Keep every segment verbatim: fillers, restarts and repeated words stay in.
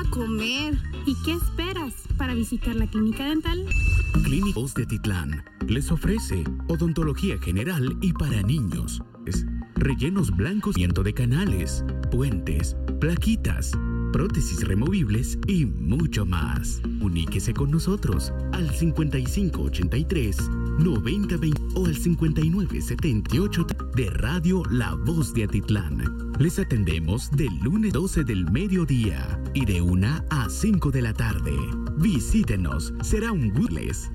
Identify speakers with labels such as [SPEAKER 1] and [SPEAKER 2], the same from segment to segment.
[SPEAKER 1] comer. ¿Y qué esperas para visitar la clínica dental?
[SPEAKER 2] Clínica Voz de Atitlán les ofrece odontología general y para niños, rellenos blancos, ciento de canales, puentes, plaquitas, prótesis removibles y mucho más. Comuníquese con nosotros al cincuenta y cinco ochenta y tres noventa veinte o al cincuenta y nueve setenta y ocho de Radio La Voz de Atitlán. Les atendemos del lunes doce del mediodía y de una a cinco de la tarde. Visítenos, será un gusto.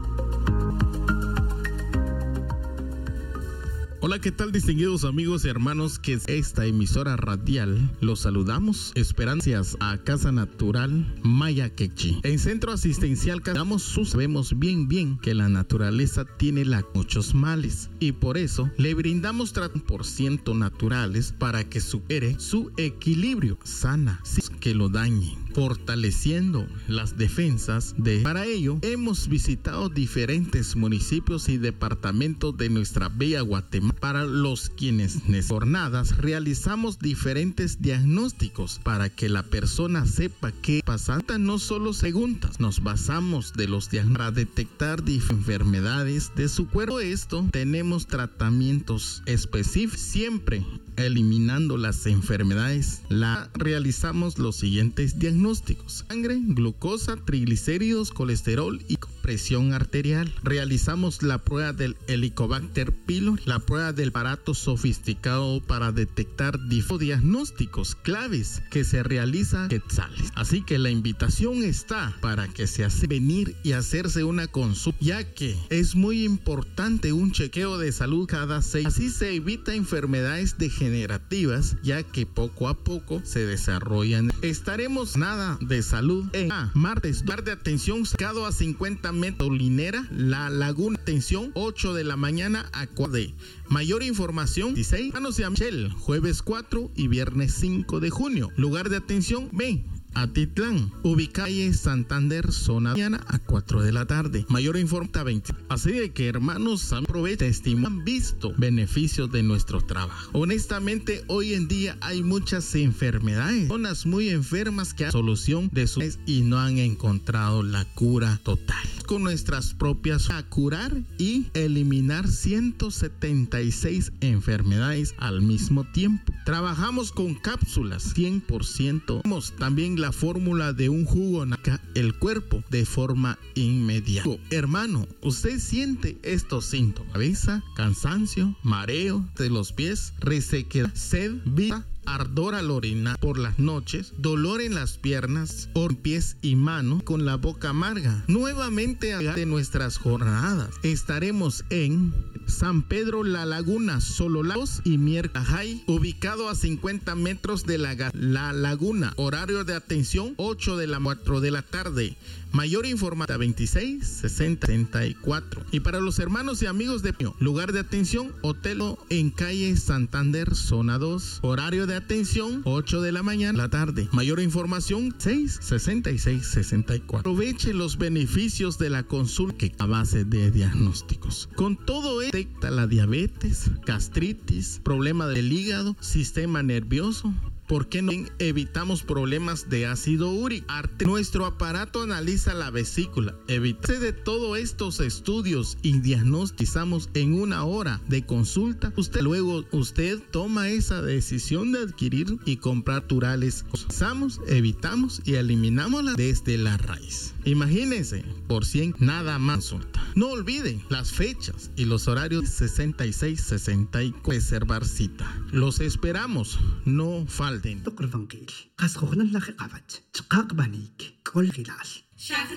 [SPEAKER 3] Hola, ¿qué tal, distinguidos amigos y hermanos que es esta emisora radial? Los saludamos, esperancias a Casa Natural Maya Quechi. En Centro Asistencial damos sus sabemos bien bien que la naturaleza tiene la, muchos males y por eso le brindamos cien por ciento naturales para que supere su equilibrio sana, sin que lo dañen, fortaleciendo las defensas de. Para ello, hemos visitado diferentes municipios y departamentos de nuestra bella Guatemala. Para los quienes en jornadas realizamos diferentes diagnósticos para que la persona sepa qué pasa. No solo preguntas, nos basamos de los diagnósticos para detectar enfermedades de su cuerpo. Esto tenemos tratamientos específicos, siempre eliminando las enfermedades. La realizamos los siguientes diagnósticos: sangre, glucosa, triglicéridos, colesterol y presión arterial. Realizamos la prueba del Helicobacter pylori, la prueba del aparato sofisticado para detectar diagnósticos claves que se realiza quetzales. Así que la invitación está para que se hace venir y hacerse una consulta, ya que es muy importante un chequeo de salud cada seis. Así se evita enfermedades degenerativas, ya que poco a poco se desarrollan. Estaremos nada de salud en ah, martes, lugar de atención sacado a cincuenta metros, Linera, La Laguna, atención ocho de la mañana a cuatro de. Mayor información dieciséis, Manos de Michel, jueves cuatro y viernes cinco de junio. Lugar de atención B, Atitlán, ubicada en Santander, zona mañana a cuatro de la tarde. Mayor información veinte. Así de que, hermanos, aprovechen, han visto beneficios de nuestro trabajo. Honestamente, hoy en día hay muchas enfermedades, personas muy enfermas que han solución de su y no han encontrado la cura total. Con nuestras propias a curar y eliminar ciento setenta y seis enfermedades al mismo tiempo. Trabajamos con cápsulas cien por ciento. Tenemos también la fórmula de un jugo naca el cuerpo de forma inmediata. Hermano, usted siente estos síntomas: cabeza, cansancio, mareo de los pies, resequedad, sed, vida, ardor al orinar por las noches, dolor en las piernas, o pies y manos, con la boca amarga. Nuevamente de nuestras jornadas estaremos en San Pedro La Laguna, Sololagos y Miercajay, ubicado a cincuenta metros de la, la Laguna. Horario de atención ocho de la cuatro de la tarde. Mayor información veintiséis sesenta sesenta y cuatro. Y para los hermanos y amigos de Pío, lugar de atención Hotel en calle Santander, zona dos. Horario de atención ocho de la mañana a la tarde. Mayor información seis sesenta y seis sesenta y cuatro. Aproveche los beneficios de la consulta que a base de diagnósticos. Con todo esto detecta la diabetes, gastritis, problema del hígado, sistema nervioso. ¿Por qué no evitamos problemas de ácido úrico? Nuestro aparato analiza la vesícula. Evítese de todos estos estudios y diagnosticamos en una hora de consulta. Usted luego usted toma esa decisión de adquirir y comprar naturales. Usamos, evitamos y eliminamos desde la raíz. Imagínense, por cien nada más consulta. No olviden las fechas y los horarios sesenta y seis sesenta y cuatro. Reservar cita. Los esperamos, no falten.